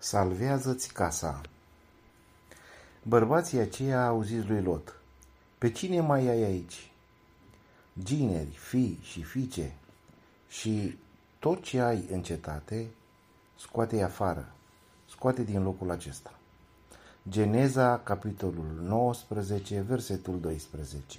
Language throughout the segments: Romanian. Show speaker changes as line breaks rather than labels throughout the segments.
Salvează-ți casa. Bărbații aceia au zis lui Lot: pe cine mai ai aici? Gineri, fii și fiice și tot ce ai în cetate, scoate-i afară, scoate din locul acesta. Geneza, capitolul 19, versetul 12.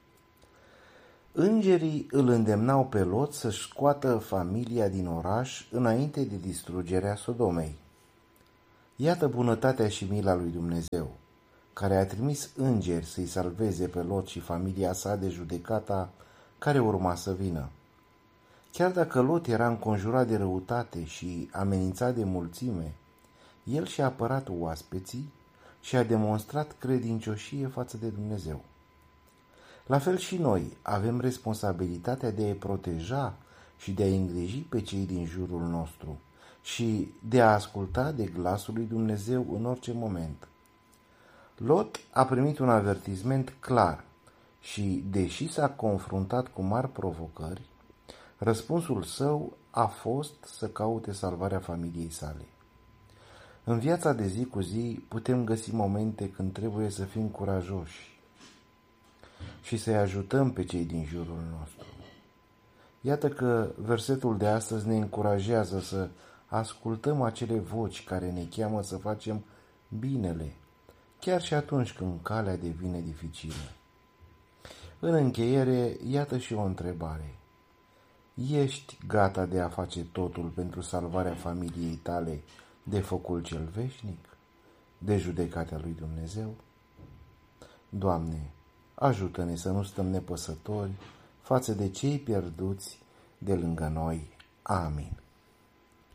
Îngerii îl îndemnau pe Lot să-și scoată familia din oraș înainte de distrugerea Sodomei. Iată bunătatea și mila lui Dumnezeu, care a trimis îngeri să-i salveze pe Lot și familia sa de judecata care urma să vină. Chiar dacă Lot era înconjurat de răutate și amenințat de mulțime, el și-a apărat oaspeții și a demonstrat credincioșie față de Dumnezeu. La fel și noi avem responsabilitatea de a-i proteja și de a-i îngriji pe cei din jurul nostru și de a asculta de glasul lui Dumnezeu în orice moment. Lot a primit un avertisment clar și, deși s-a confruntat cu mari provocări, răspunsul său a fost să caute salvarea familiei sale. În viața de zi cu zi putem găsi momente când trebuie să fim curajoși și să-i ajutăm pe cei din jurul nostru. Iată că versetul de astăzi ne încurajează să ascultăm acele voci care ne cheamă să facem binele, chiar și atunci când calea devine dificilă. În încheiere, iată și o întrebare. Ești gata de a face totul pentru salvarea familiei tale de focul cel veșnic, de judecata lui Dumnezeu? Doamne, ajută-ne să nu stăm nepăsători față de cei pierduți de lângă noi. Amin.